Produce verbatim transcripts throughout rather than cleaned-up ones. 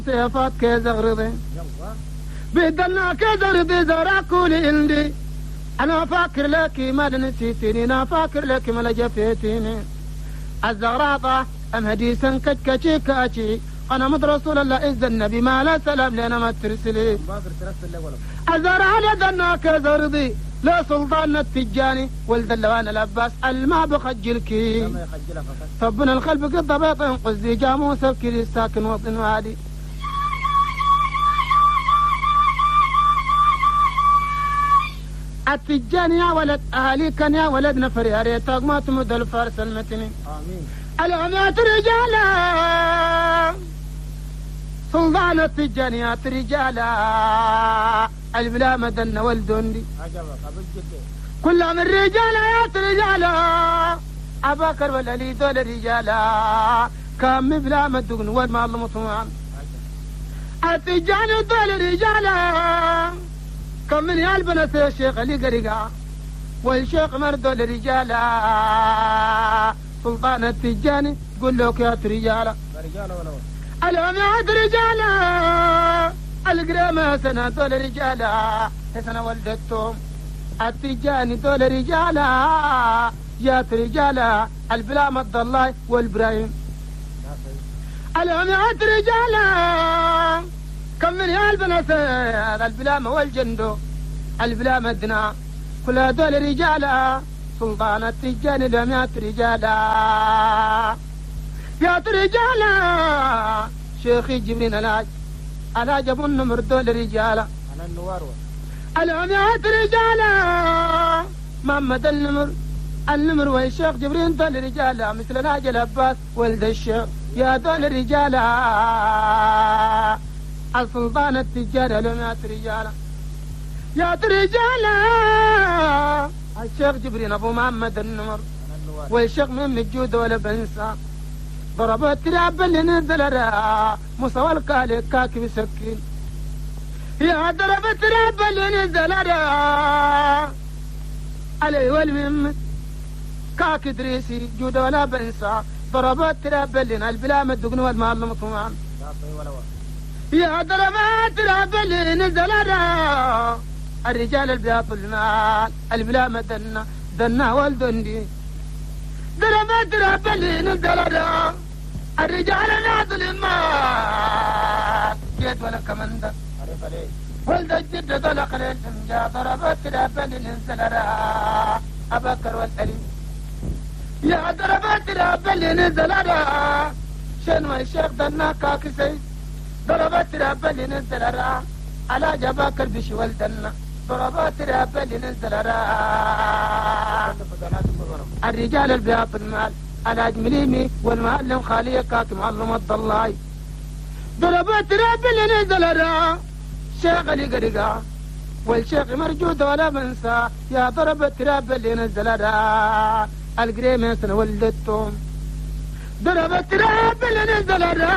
صيفات كزغرضي بدلنا كزغرضي زراكولي عندي أنا فاكر لك ما نسيتني أنا فاكر لك ما لجفتيني الزغراطة أم هديسا كتكتشي كاتشي أنا مد رسول الله إذ النبي ما لا سلام لنا ما ترسلي أزار على ذنا كزغرضي لا سلطان التجاني ولد اللوان الأباس الماء بخجلكي طبنا الخلف قد ضبيط قصدي جاموس الكري ساكن وطن وادي التجاني يا ولد أهلي كان يا ولد نفر يا ريتك ما تمد الفارس المتني آمين الأمات رجالا سلطان التجانيات رجالا البلا مدن والدندي كل من رجالا يا رجالا أباكر والألي دول رجالا كم بلا مدن والمال مطمئن التجاني دول رجالا كم من يالبنا الشيخ اللي قرقا والشيخ مردول رجالا سلطان التجاني قول لك يا رجالا رجالا ولا الأمات رجالا القرامة سنة دول رجالا سنة ولدتهم التجاني دول رجالا جات رجالا البلا مد الله والبراهيم الأمات رجالا كم من البنات البلامة والجندو البلا مدنا كل دول رجالا سلطان التجاني الأمات رجالا يا رجالا شيخي جبرين العاج العاج ابو النمر دول رجالا انا النوار العميات رجالا محمد النمر النمر والشيخ جبرين دول رجالا مثل العاج العباس ولد الشيخ يا دول رجالا السلطان التجاري العميات رجالا يا رجالا الشيخ جبرين ابو محمد النمر والشيخ من الجود ولا بنسى ضربت تراب اللي نزل را مصور الكالي كاكي بسكين يا ضربت تراب اللي نزل را علي والمم كاكي دريسي جود ولا بنسى ضربت تراب اللي البلا مدقن والمال مطمئن يا ضربت تراب اللي نزل را الرجال البياض المال البلا مدنا دنا والدندي ضربت تراب اللي نزل را الرجال نازل الماء جيت ولا كمندر ولد الجد طلق للفنجا ضربت تراب اللي نزل را أبكر والألي يا ضربت تراب اللي نزل را شنو الشيخ دنا كاكسي ضربت تراب اللي نزل را على جباكر بشي والدنا ضربت تراب اللي نزل را الرجال البياض المال الحاج مليمي والمعلم خالي كاك معلم الضلاي ضربت تراب اللي نزل را شيخ اللي قرقا والشيخ مرجود ولا بنسى يا ضربت تراب اللي نزل را القريمة سنة ولدتهم ضربت تراب اللي نزل را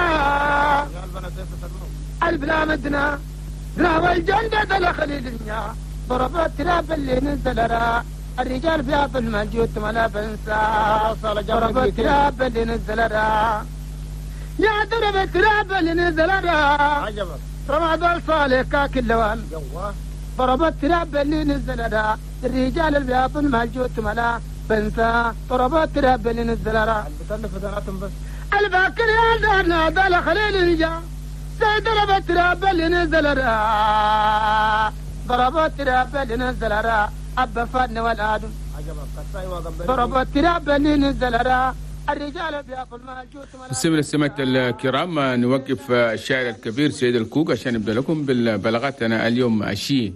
البلا مدنا راوى الجنة الخليل ضربت تراب اللي نزل را الرجال بياض الموجود ولا بنسى ضربت تراب اللي نزل را يا ضربت تراب اللي نزل را عجبك رمضان صالح كاك اللوان ضربت تراب اللي نزل را الرجال البياض الموجود ولا بنسى ضربت تراب اللي نزل را بس الباكر يا دارنا دال خليل الجا ضربت تراب اللي نزل را ضربت تراب اللي نزل را أبا فادنا والآدم ضربت تراب اللي نزل را الرجال بياكل مال جوت. مستمعينا السماء الكرام، نوقف الشاعر الكبير سيد الكوك عشان نبدأ لكم ببلاغاتنا اليوم عشية.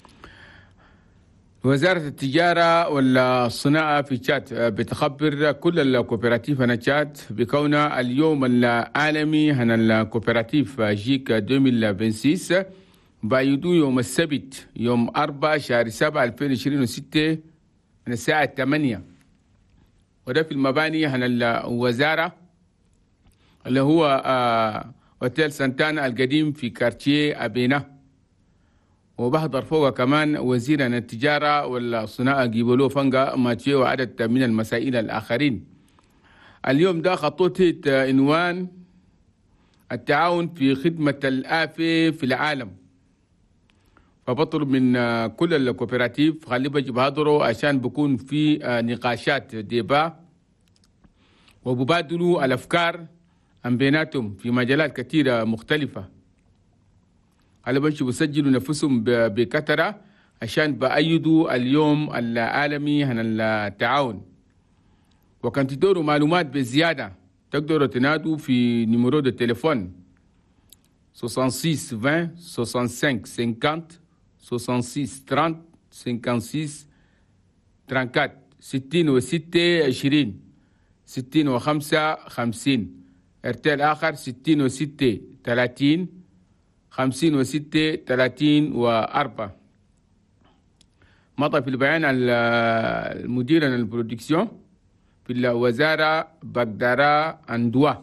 وزارة التجارة والصناعة في تشاد بتخبر كل الكوبراتيف هنا تشاد بكون اليوم العالمي هنا الكوبراتيف جيك ألفين وستة بايدو يوم السبت يوم أربعة شهر سبعة ألفين وعشرين وستة من الساعة ثمانية، وده في المباني هنا الوزارة اللي هو اوتيل سانتانا القديم في كارتيه أبينا، وبحضر فوق كمان وزير التجارة والصناعة جيبولو فانجا ماتيو وعدد من المسائل الآخرين. اليوم ده خطوطة عنوان التعاون في خدمة الآفة في العالم. فبطلب من كل الكوبراتيف خلي بجي بهدروا عشان بكون في نقاشات ديبا وببادلوا الأفكار عن بيناتهم في مجالات كثيرة مختلفة. خلي بجي بسجلوا نفسهم بكثرة عشان بأيدوا اليوم العالمي عن التعاون. وكان تدوروا معلومات بزيادة تقدروا تنادوا في نمرو دو تليفون ستة وستين عشرين خمسة وستين خمسين ستة وستين ثلاثين خمسة وستين أربعة وثلاثين ستين وستة عشرين ستين وخمسة خمسين. ارتيل آخر ستين وستة ثلاثين خمسين وستة ثلاثين وأربعة. مضى في البيان المدير البرودكسيون في الوزارة بقدارة أندوا.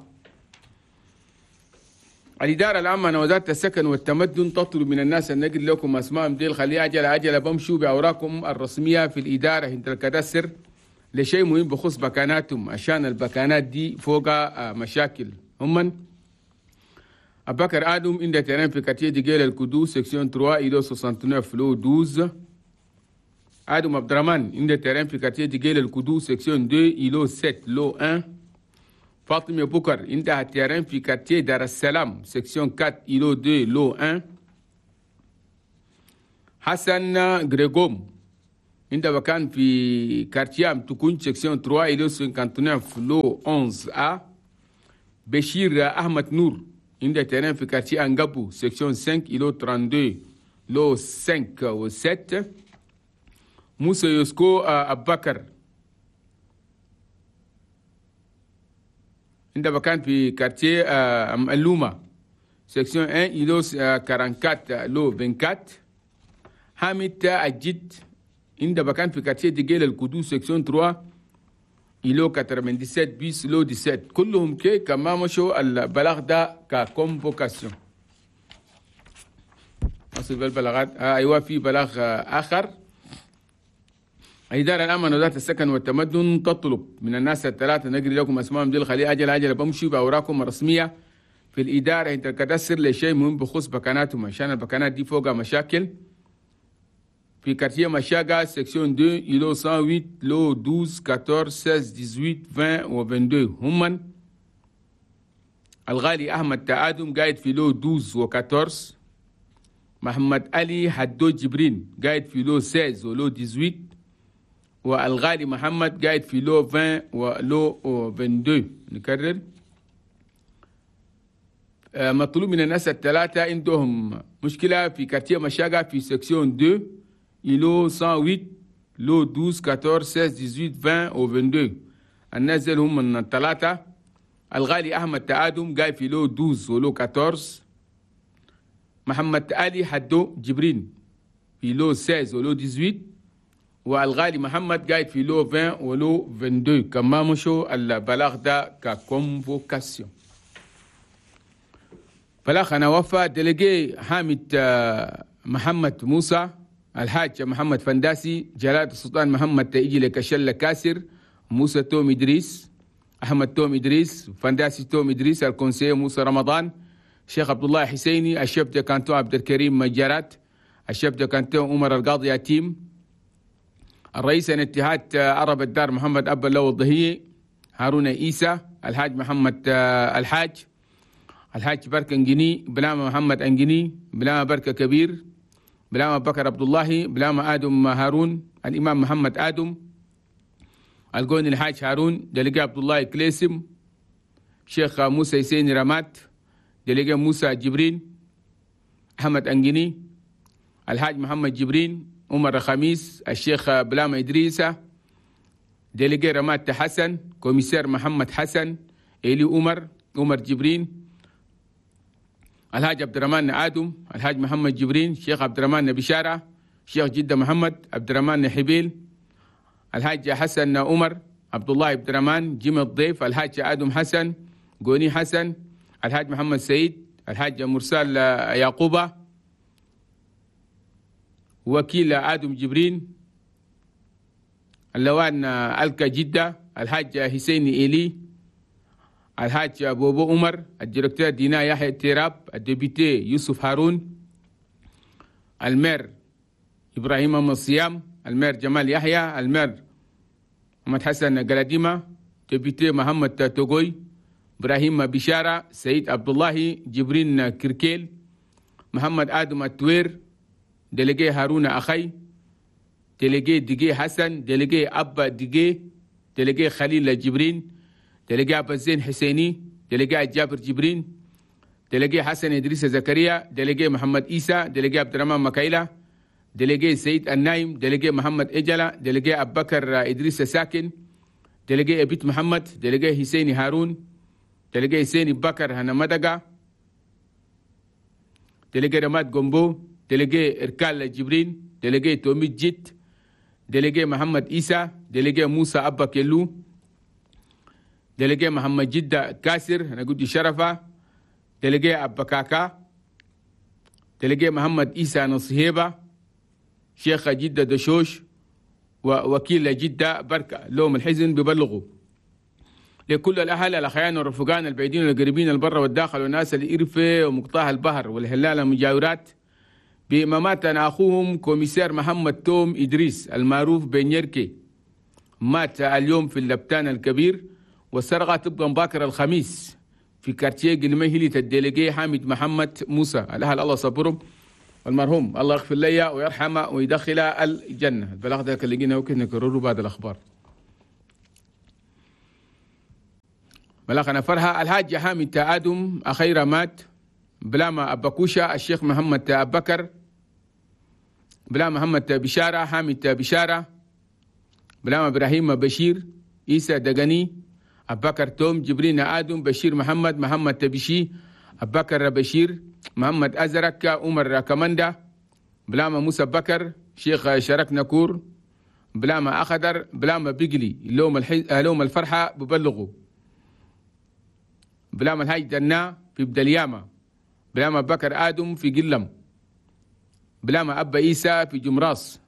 الإدارة العامة لوزارة السكن والتمدن تطلب من الناس أن نقل لكم أسماء ديل خليها عجلة عجلة بمشوا بأوراقهم الرسمية في الإدارة عند الكداسر لشيء مهم بخصوص بكاناتهم عشان البكانات دي فوق مشاكل. هم أبكر آدم عند ترين في كاتيه ديجيل الكدوس سكسيون ثلاثة إلى تسعة وستين لو اثنا عشر. آدم عبد الرحمن عند ترين في كاتيه ديجيل الكدوس سكسيون اثنين إلى سبعة لو واحد. فاطمة بوكر عندها تيرين في كارتيه دار السلام سكسيون أربعة إلى اثنين لو واحد. حسن غريغوم عندها مكان في كارتيه تكون سكسيون ثلاثة إلى تسعة وخمسين لو واحد أ. بشير أحمد نور عندها تيرين في كارتيه أنغابو سكسيون خمسة إلى اثنين وثلاثين لو خمسة و سبعة. موسى يوسكو أبو بكر عندما كان في كارتيه مألومة سكسيون واحد إلى أربعة وأربعين لو أربعة وعشرين. حامد أجد عندما كان في كارتيه ديجيل القدوس سكسيون ثلاثة إلى سبعة وثمانين بيس لو سبعة عشر. كلهم كي كما مشوا البلاغ ده ككونفوكاسيون. أصل البلاغات أيوة في بلاغ آخر. الإدارة العامة لوزارة السكن والتمدن تطلب من الناس الثلاثة نقل لكم أسمائهم دي خلي أجل أجل بمشي بأوراقهم الرسمية في الإدارة عند الكداسر لشيء مهم بخصوص بكاناتهم عشان البكانات دي فوق مشاكل. في كارتيه مشاغا سكسيون اثنين إلى مئة وثمانية لو اثنا عشر أحد عشر ستة عشر عشرين و اثنين وعشرين. هم الغالي أحمد تعادم قاعد في لو اثنا عشر و أربعة عشر. محمد علي حدو جبرين قاعد في لو ستة عشر ولو ثمانية عشر. والغالي محمد قاعد في لو عشرين ولو اثنين وعشرين. نكرر. مطلوب من الناس الثلاثة عندهم مشكلة في كارتيه مشاغا في سكسيون اثنين إلى مئة وثمانية لو اثنا عشر أربعة عشر ستة عشر عشرين و اثنين وعشرين. الناس هم من الثلاثة. الغالي أحمد تعادم قاعد في لو اثنا عشر ولو أربعة عشر. محمد علي حدو جبرين في لو ستة عشر ولو ثمانية عشر. والغالي محمد قاعد في لو عشرين ولو اثنين وعشرين. كما مشوا البلاغ ده ككونفوكاسيون. بلاغ أنا وفى ديليجي حامد محمد موسى الحاج محمد فنداسي جلالة السلطان محمد تيجي لكشل كاسر موسى توم إدريس أحمد توم إدريس فنداسي توم إدريس الكونسير موسى رمضان شيخ عبد الله حسيني الشيف دي كانتو عبد الكريم مجارات الشيف دي كانتو عمر القاضي يتيم الرئيس الاتحاد عرب الدار محمد أبا اللو الضهي هارون عيسى الحاج محمد الحاج الحاج بركة انجني بلامة محمد انجني بلامة بركة كبير بلامة بكر عبد الله بلامة آدم هارون الإمام محمد آدم القوني الحاج هارون دلقاء عبد الله كليسم شيخ موسى حسين رمات دلقاء موسى جبرين أحمد انجني الحاج محمد جبرين عمر خميس الشيخ بلامة إدريسة دلقاء رمات حسن كوميسير محمد حسن إلي عمر عمر جبرين الحاج عبد الرحمن آدم الحاج محمد جبرين شيخ عبد الرحمن بشارة شيخ جدة محمد عبد الرحمن حبيل الحاج حسن عمر عبد الله عبد الرحمن جيم الضيف الحاج آدم حسن قوني حسن الحاج محمد سعيد الحاج مرسال يعقوبة وكيل آدم جبرين اللوان ألكا جدة الحاج حسين إيلي الحاج بوبو عمر، الدكتور دينا يحيى تيراب، الديبيتي يوسف هارون، المير إبراهيم مصيام، المير جمال يحيى، المير محمد حسن قلاديمة، ديبيتي محمد توغوي، إبراهيم بشارة، سيد عبد الله، جبرين كركيل، محمد آدم التوير، ديليجي هارون أخي، ديليجي ديجي حسن، ديليجي أبا ديجي، ديليجي خليل جبرين، ديليجي أبا زين حسيني، ديليجي جابر جبرين، ديليجي حسن إدريس زكريا، ديليجي محمد إيسا، ديليجي عبد الرحمن مكايلة، ديليجي سيد النايم، ديليجي محمد إجلا، ديليجي أبو بكر إدريس ساكن، ديليجي أبيت محمد، ديليجي حسيني هارون، ديليجي حسيني بكر هنا مدقة، ديليجي رماد قنبو، ديليجي إركال جبرين، ديليجي توميت جيت، ديليجي محمد إيسا، ديليجي موسى أبا كيلو، ديليجي محمد جدة كاسر أنا قلت شرفة، ديليجي أبا كاكا، ديليجي محمد إيسا نصهيبة، شيخ جدة دشوش، ووكيل جدة بركة لهم الحزن ببلغوا لكل الأهل الأخيان والرفقان البعيدين والقريبين البر والداخل والناس الإرفة ومقطاع البحر والهلال المجاورات بمماتنا أخوهم كوميسير محمد توم إدريس المعروف بنيركي، مات اليوم في اللبتان الكبير، والسرقة تبقى باكر الخميس في كارتيه قلمهلي الديليجي حامد محمد موسى. الأهل الله صبرهم، والمرحوم الله يغفر لي ويرحمه ويدخل الجنة. البلاغ ده اللي لقينا وكنا نكرره بعد الأخبار. بلغنا فرحة الحاج حامد آدم أخيرا مات، بلاما أبكوشة الشيخ محمد أبكر، بلا محمد بشارة، حامد بشارة، بلاما إبراهيم بشير، إيسا دقني، أبكر توم، جبرين آدم، بشير محمد، محمد تبشي، أبكر بشير، محمد أزرك، عمر كماندا، بلاما موسى بكر، شيخ شرك نكور، بلاما أخدر، بلاما بيقلي، لوم الحي... لوم الفرحة ببلغوا، بلاما الحاج دنا في بدليامة، بلاما بكر آدم في قلم، بلاما أبا إيسا في جمراس،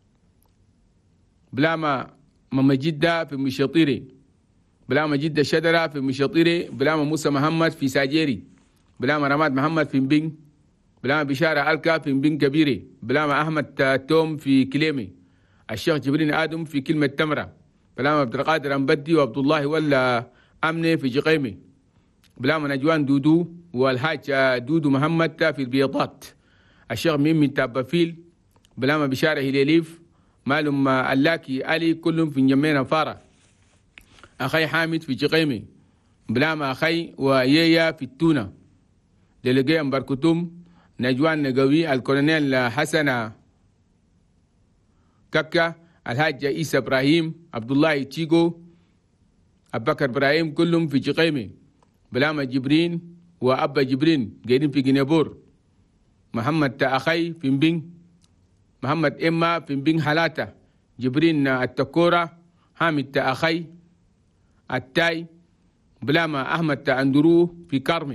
بلاما ماما جدة في مشاطيري، بلاما جدة شدرة في مشاطيري، بلاما موسى محمد في ساجيري، بلاما رماد محمد في مبين، بلاما بشارة ألكا في مبين كبيري، بلاما أحمد توم في كليمي، الشيخ جبرين آدم في كلمة تمرة، بلاما عبد القادر أمبدي وعبد الله ولا أمني في جقيمي، بلاما نجوان دودو والحاج دودو محمد في البيضات، الشيخ ميمي تابفيل، بلاما بشارة هليليف، مالهم اللاكي علي، كلهم في نجمينا فارة، أخي حامد في جقيمي، بلاما أخي ويايا في التونة، ديليجي مباركتوم، نجوان نقوي، الكولونيل حسن كاكا، الحاج عيسى إبراهيم، عبد الله تشيغو، أبو بكر إبراهيم، كلهم في جقيمي، بلاما جبرين وأبا جبرين قاعدين في جنيبور، محمد أخي في مبين، محمد إما في مبين حالاتة، جبرين التكورة، حامد أخي التاي، بلاما أحمد أندرو في كارمي،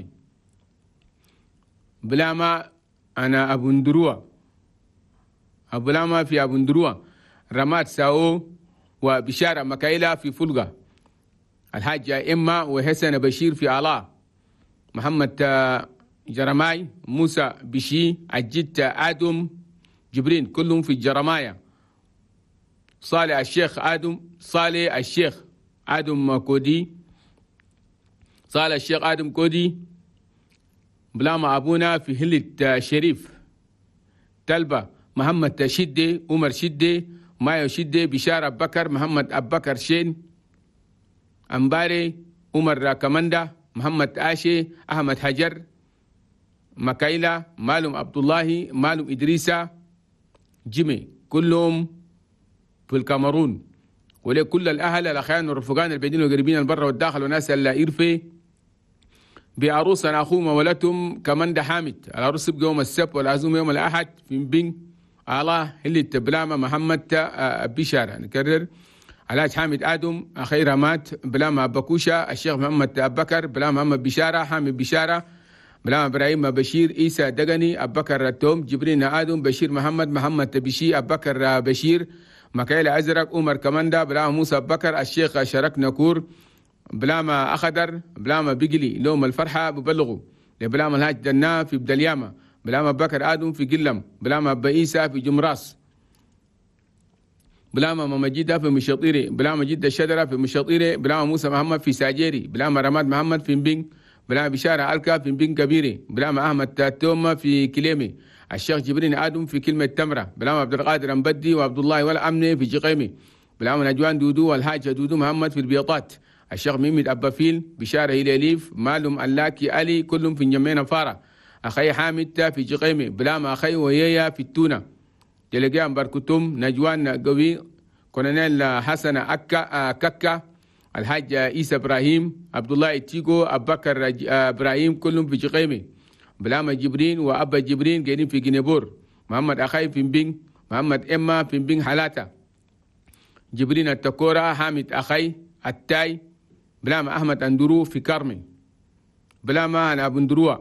بلاما أنا أبو ندروة، بلاما في أبو ندروة، رمات ساو وبشارة مكايلة في فلقة، الحاجة إما وحسن بشير في علاء، محمد جرماي، موسى بشي، عجيت آدم جبرين، كلهم في الجرماية، صالح الشيخ آدم، صالح الشيخ آدم كودي، صالح الشيخ آدم كودي، بلاما أبونا في هلة شريف، تلبة محمد شدة، عمر شدة، مايو شدة، بشارة بكر، محمد أبو بكر شين، أمباري، عمر كماندا، محمد آشي، أحمد حجر، مكايلة، مالهم عبد الله، مالهم إدريسة، جيمي، كلهم في الكاميرون. ولكل الأهل الأخيان والرفقان البعيدين والقريبين البر والداخل والناس اللي إرفي بعروسنا أخوهم وولدهم كماندا حامد، العروس يبقى يوم السبت والعزوم يوم الأحد في مبين على هلة بلامة محمد بشارة. نكرر الحاج حامد آدم أخيرا مات، بلامة بكوشة، الشيخ محمد أبو بكر، بلامة محمد بشارة، حامد بشارة، بلامة إبراهيم بشير، إيسا دقني، أبو بكر توم، جبرين آدم، بشير محمد، محمد تبشي، أبو بكر بشير، مكايل أزرق، عمر كماندا، بلامة موسى أبو بكر، الشيخ شرك نكور، بلاما أخضر، بلاما بقلي لوم الفرحة ببلغوا لبلاما الهاج دنا في بدليامة، بلاما بكر آدم في قلم، بلاما بئيسة في جمراس، بلاما ممجدة في مشاطيري، بلاما جدة الشدرة في مشاطيري، بلاما موسى محمد في ساجيري، بلاما رماد محمد في مبين، بلاما بشارة ألكا في مبين كبيري، بلاما أحمد توما في كليمي، الشيخ جبرين آدم في كلمة تمرة، بلاما عبد القادر أمبدي وعبد الله والأمني في جقيمي، بلاما نجوان دودو والحاج دودو محمد في البيضات، الشيخ ميمد أبافيل، بشارة هلاليف، مالم ألاكي علي، كلهم في نجمينا فارة، أخي حامد في جقيمي، بلاما أخي ويايا في التونة، دلقيان بركتم، نجوان قوي، كولونيل حسن أكا ككا، الحاج عيسى إبراهيم، عبد الله تيجو، أبو بكر إبراهيم، كلهم في جقيمي، بلاما جبرين وأبا جبرين قاعدين في جنيبور، محمد أخي في مبين، محمد إما في مبين حالاتا، جبرين التكورة، حامد أخي التاي، بلاما أحمد أندرو في كارمي، بلاما أنا أبو اندروا،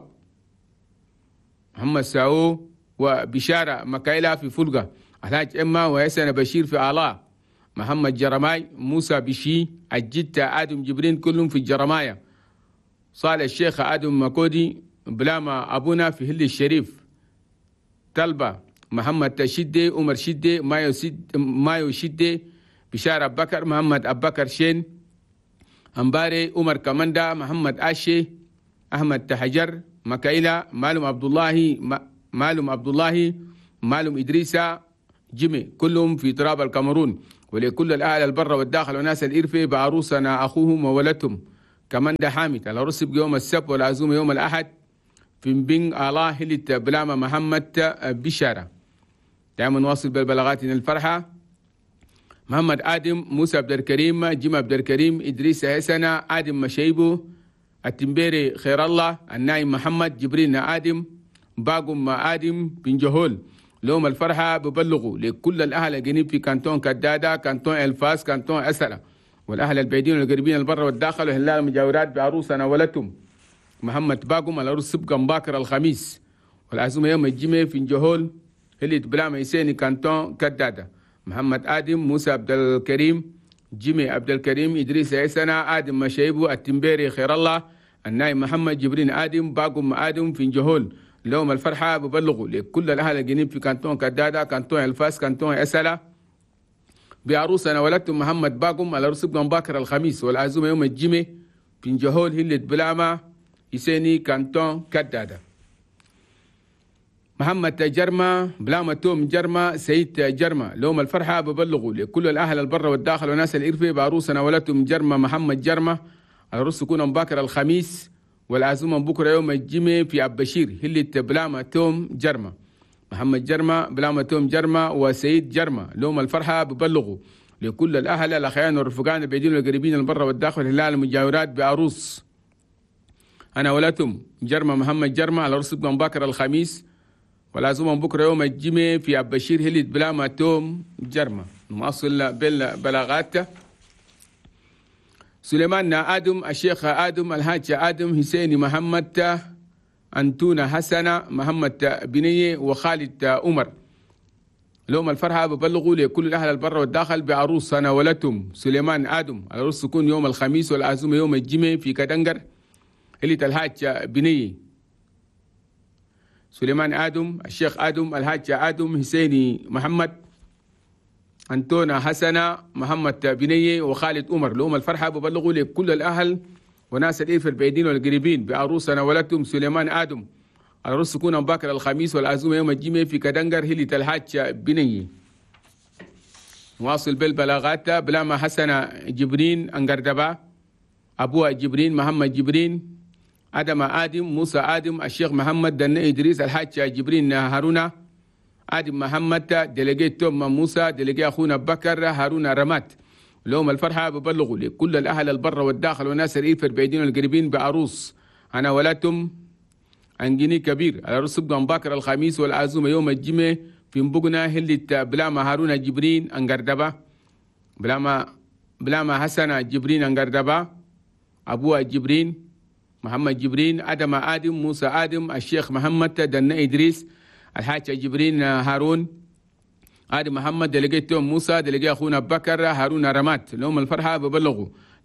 محمد ساو وبشارة مكايلا في فلقة، الحاج إما ويسن بشير في آلاء، محمد جرماي، موسى بشي، الجتة آدم جبرين، كلهم في الجرماية، صالح الشيخ آدم مكودي، بلاما أبونا في هل الشريف، طلبة محمد تشدي، عمر شدي، مايو سد مايو شدي، بشارة بكر، محمد أبكر شين، أمباري، عمر كماندا، محمد آشي، أحمد تحجر، مكايلا، مالم عبد الله، مالم عبد الله، مالم إدريسا، جيمي، كلهم في تراب الكاميرون، ولكل الأهل البر والداخل وناس الإرفي بعروسنا أخوهم وولدهم كماندا حامد على رسب يوم السبت والعزوم يوم الأحد في مبين الله هلت بلاما محمد بشارة. دائما نواصل بالبلاغاتنا الفرحة. محمد آدم، موسى عبد الكريم، جيم عبد الكريم، إدريس حسنا، آدم مشيبو، التنبيري خير الله، النايم محمد، جبرين آدم، باقم آدم بن جهول، لهم الفرحة ببلغوا لكل الأهل الجنوب في كانتون كدادة، كانتون الفاس، كانتون أسرة، والأهل البعيدين والقريبين البر والداخل وهلال المجاورات بعروسنا ولدتهم محمد باقم على رؤوس سبقا باكر الخميس، والعزومة يوم الجمعة في جهول هلت بلا ميسيني كانتون كدادة، محمد آدم، موسى عبد الكريم، جيمي عبد الكريم، إدريس عيسنا، آدم مشيبو، التنبيري خير الله، النايم محمد، جبرين آدم، باقم آدم في جهول، لهم الفرحة ببلغوا لكل الأهل الجنوب في كانتون كدادة، كانتون الفاس، كانتون أسلة بعروسنا ولدتهم محمد باقم على رؤوس سبقا باكر الخميس، والعزومة يوم الجمعة في جهول هلت بلا يسيني كانتون كدادة. محمد جرمة، بلاما توم جرمة، سيد جرمة، لهم الفرحة ببلغوا لكل الأهل البر والداخل وناس الإرفي بعروسنا ولدتهم جرمة محمد جرمة على رؤوس سكون باكر الخميس، والعزومة بكرة يوم الجمعة في عبشير هلت بلاما توم جرمة، محمد جرمة، بلاما توم جرمة وسيد جرمة، لهم الفرحة ببلغوا لكل الأهل الأخيان والرفقان البعيدين والقريبين البر والداخل والهلال المجاورات بعروس أنا ولدتهم جرمة محمد جرمة على رؤوس سكون باكر الخميس، والعزومة بكرة يوم الجمعة في عبشير هلت بلاما توم جرمة. نواصل بالبلاغات. سليمان آدم، الشيخ آدم، الحاج آدم، حسيني محمد، أنتونا حسنة، محمد بنية، وخالد عمر، لهم الفرحة ببلغوا لكل أهل البر والداخل بعروس أنا ولدتهم سليمان آدم على رؤوس سكون يوم الخميس، والعزومة يوم الجمعة في كدنجر هلت الحاج بنية. سليمان آدم، الشيخ آدم، الحاج آدم، حسيني محمد، أنتونا حسنة، محمد بنية، وخالد عمر، لهم الفرحة ببلغوا لكل الأهل وناس الإرف البعيدين والقريبين بعروسنا ولدتهم سليمان آدم على رؤوس سكون باكر الخميس، والعزومة يوم الجمعة في كدنجر هلت الحاج بنية. نواصل بالبلاغات. بلاما حسنة جبرين أنقردبا، أبوها جبرين محمد جبرين، آدم آدم، موسى آدم، الشيخ محمد، دن إدريس، الحاج جبرين هارونا، آدم محمد، دلقي توم موسى، دلقي أخونا بكر هارون رمات، لهم الفرحة ببلغوا لكل الأهل البر والداخل وناس الإرف البعيدين والقريبين بعروس أنا ولدتهم أنجني كبير على رؤوس سبقا باكر الخميس، والعزومة يوم الجمعة في مبقنا هلت بلاما هارون جبرين أنقردبا، بلاما بلاما حسن جبرين أنقردبا، أبوها جبرين محمد جبرين، آدم آدم، موسى آدم، الشيخ محمد، دن إدريس، الحاج جبرين هارون، آدم محمد، دلقي توم موسى، دلقي أخونا بكر هارون رمات، لهم الفرحة ببلغوا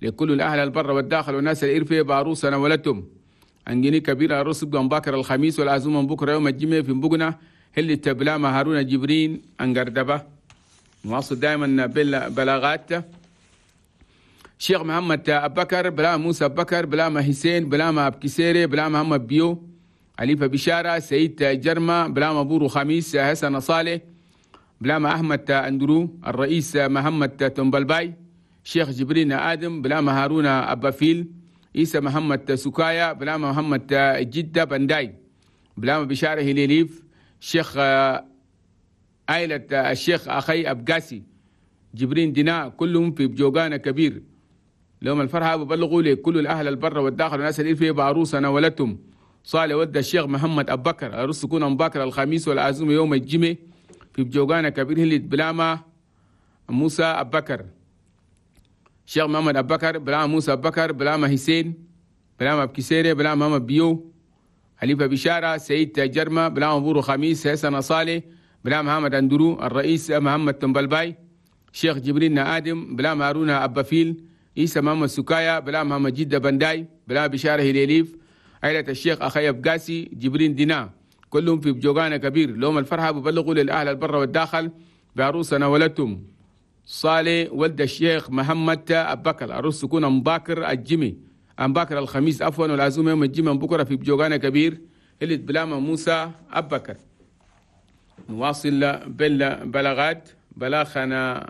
لكل الأهل البر والداخل والناس الإرفة بعروسنا ولتم أنجني كبير الرصب دون باكر الخميس والعزوم من بكرة يوم الجمعة في بقنا هل تبلام هارون جبرين أنقردبة. نواصل دائما بالبلاغات. شيخ محمد أبكر بلا موسى أبكر بلا ما حسين بلا ما أبكسيري بلا محمد بيو عليفة بشارة سيد جرمة بلا ما بورو خميس حسن صالح بلا ما أحمد أندرو الرئيس محمد تنبلباي شيخ جبرين آدم بلا ما هارون أبافيل عيسى محمد سكايا بلا ما محمد جدة بنداي بلا ما بشارة هليليف شيخ عائلة الشيخ أخي أبقاسي جبرين دينا كلهم في بجوغانا كبير لهم الفرحة ببلغوا لكل الأهل البر والداخل والناس اللي فيه بعروسنا ولتم صالح ولد الشيخ محمد أبكر أرس كون أبكر الخميس والعزوم يوم الجمعة في بجوغانا كبير هلي بلاما موسى أبكر شيخ محمد أبكر بلا موسى أبكر بلا ما حسين بلا ما بكسيري بلا ما بيو حليفة بشارة سيد جرمة بلا ما بورو خميس حسن صالح بلا محمد أندرو الرئيس محمد تنبلباي شيخ جبرين آدم بلا هارون أبافيل عيسى محمد سكايا بلا محمد جدة بنداي بلا بشارة هليليف عائلة الشيخ أخي أبقاسي جبرين دينا كلهم في بجوغانا كبير لهم الفرحة ببلغوا للأهل البر والداخل بعروسنا ولتم صالح ولد الشيخ محمد أبكر عروس تكون مباكر الجمي مباكر الخميس عفوا والعزومة يوم الجمعة بكرة في بجوغانا كبير اللي بلاما موسى أبكر. نواصل بالبلاغات. بلاغنا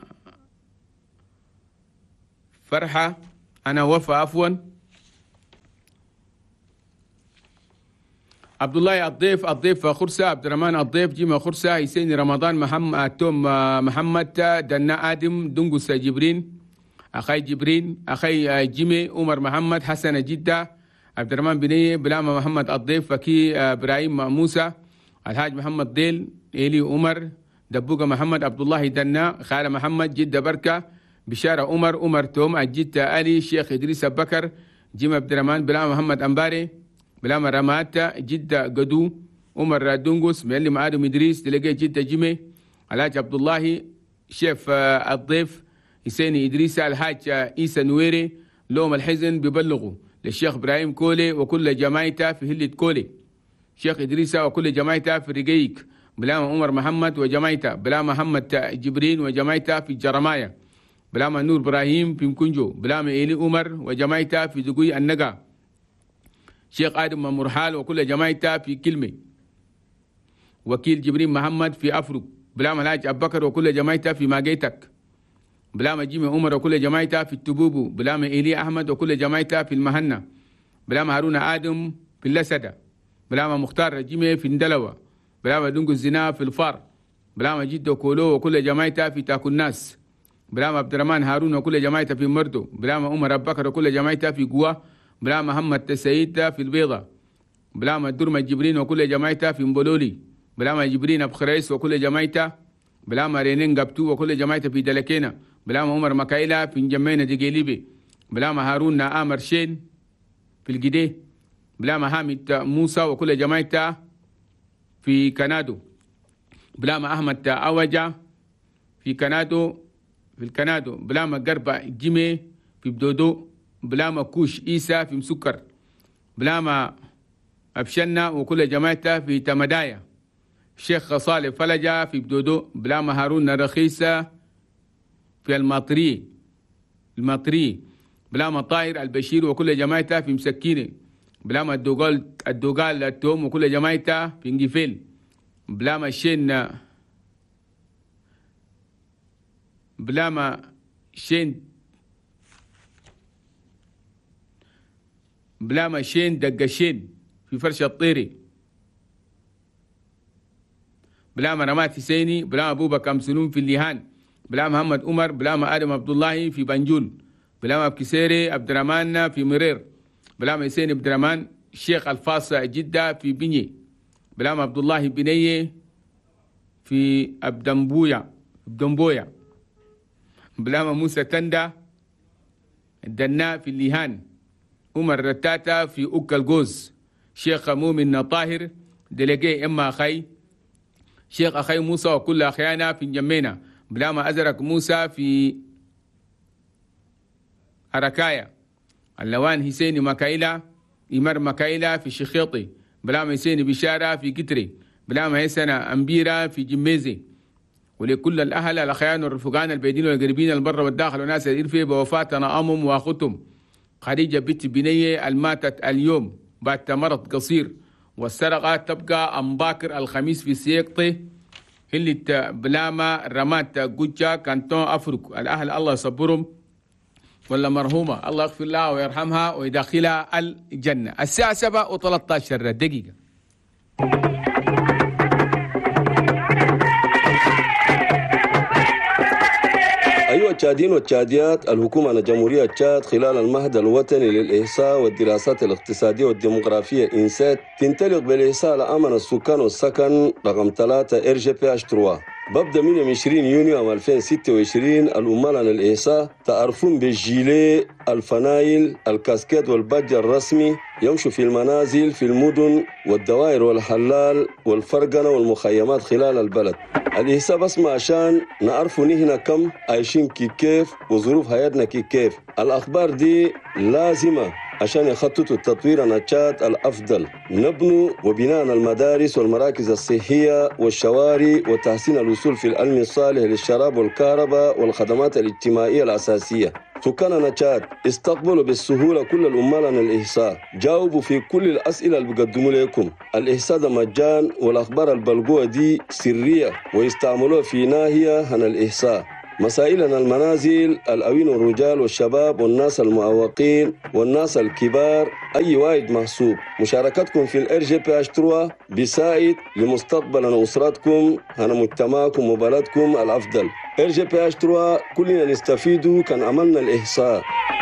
فرحة أنا وفى عفوا عبد الله الضيف الضيف خرسة عبد الرحمن الضيف جيما خرسة حسين رمضان محمد توم محمد دنا آدم دنقس جبرين أخي جبرين أخي جيمي عمر محمد حسن جدة عبد الرحمن بنية بلامة محمد الضيف فكي إبراهيم موسى الحاج محمد ديل إيلي عمر دبوقة محمد عبد الله دنا خالة محمد جدة بركة بشارة عمر عمر توم الجدة علي شيخ إدريس بكر جيم عبد الرحمن بلامة محمد أمباري بلامة رمات جدة قدو عمر دنقس معلم آدم إدريس دلقي جدة جيمي الحاج عبد الله شيف الضيف حسين إدريس الحاج عيسى نويري لوم الحزن ببلغوا للشيخ إبراهيم كولي وكل جماعته في هلة كولي شيخ إدريس وكل جماعته في رقيق بلام عمر محمد وجماعته بلام محمد جبرين وجماعته في جرماية بلام نور إبراهيم في مكنجو بلام إيلي عمر وجماعته في زقوي النقا شيخ آدم مرحال وكل جماعته في كلمة وكيل جبرين محمد في أفرق بلام الحاج أبو بكر وكل جماعته في ماجيتك بلام جيمي عمر وكل جماعته في التبوبو بلام إيلي أحمد وكل جماعته في المهنة بلام هارون آدم في اللسدة بلام مختار جيمي في اندلوة بلام دنقو الزنا في الفار بلام جدو كولو وكل جماعته في تاكو الناس بلام عبد الرحمن هارون وكل جماعته في مردو بلام عمر أبو بكر وكل جماعته في قوة بلام محمد تسيد في البيضة بلام الدرمة جبرين وكل جماعته في مبولولي بلام جبرين أبو خريس وكل جماعته بلام رينين قبتو وكل جماعته في دلكينا بلام عمر مكايلة في نجمينة دقيليبي بلام هارون آمر شين في الجديه بلام حامد موسى وكل جماعته في كنادو بلام أحمد أوجا في كنادو في الكنادو بلام قربة جيمي في بدودو بلام كوش إيسا في مسكر بلام أبشنا وكل جماعته في تمدايا شيخ صالح فلجة في بدودو بلام هارون رخيصة في الماطري الماطري بلام طاهر البشير وكل جماعته في مسكينة بلام الدوغال الدوغال التوم وكل جماعته في انجفيل بلام الشين بلام شين بلام شين دقشين في فرش الطيري بلام رمات حسيني بلام أبو بكر سنون في الليهان بلام محمد عمر بلام آدم عبد الله في بنجول بلام أبكسيري عبد الرحمن في مرير بلام حسين عبد الرحمن الشيخ الفاص جدة في بني بلام عبد الله بنية في أبدنبويا أبدنبويا بلام موسى تندا الدنا في الليهان عمر رتاتا في أوك الجوز شيخ مؤمن طاهر دلقي إما أخي شيخ أخي موسى وكل أخيانا في جمينا بلام أزرق موسى في أركايا اللوان هيسيني مكايلا إمر مكايلا في شخيطي بلام هيسيني بشارة في كتري بلام هيسنا أمبيرة في جميزي. ولكل الأهل الأخيان والرفقان البيدين والقريبين البر والداخل وناس الإرفي بوفاتنا أمم وأختم خديجة بنت بنية الماتت اليوم بعد مرض قصير، والسرقة تبقى أم باكر الخميس في سيقطي هلت بلاما رمات قجة كانتون أفرق. الأهل الله يصبرهم، ولا مرحومة الله يغفر لها ويرحمها ويدخلها الجنة. الساعة سبعة وثلاثة عشر دقيقة. أيها التشاديين والتشاديات، الحكومة الجمهورية تشاد خلال المهد الوطني للإحصاء والدراسات الاقتصادية والديموغرافية إنسات تنطلق بالإحصاء لأمن السكان والسكن رقم ثلاثة إر جي بي إتش ثلاثة. ببدأ من عشرين يونيو عام ألفين وستة وعشرين الأمال عن الإحصاء تعرفون بالجيلي، الفنايل، الكاسكيت والباج الرسمي، يمشوا في المنازل في المدن والدوائر والحلال والفرقنة والمخيمات خلال البلد. الإحصاء بس ما عشان نعرفوا نحن كم عايشين كي كيف وظروف حياتنا كي كيف. الأخبار دي لازمة عشان يخططوا التطوير النشاط الأفضل، نبنوا وبناء المدارس والمراكز الصحية والشوارع وتحسين الوصول في العلم الصالح للشراب والكهرباء والخدمات الاجتماعية الأساسية. سكان نشاط استقبلوا بالسهولة كل الأمال عن الإحصاء، جاوبوا في كل الأسئلة اللي بيقدموا لكم. الإحصاء ده مجان، والأخبار البلغوة دي سرية ويستعملوها في ناحية عن الإحصاء. مسائلنا المنازل، الأوين والرجال والشباب والناس المعوقين والناس الكبار، أي واحد محسوب. مشاركتكم في الإر جي بي إتش ثلاثة بيساعد لمستقبل أسرتكم هنا مجتمعكم وبلدكم الأفضل. إر جي بي إتش ثلاثة كلنا نستفيدوا كان عملنا الإحصاء.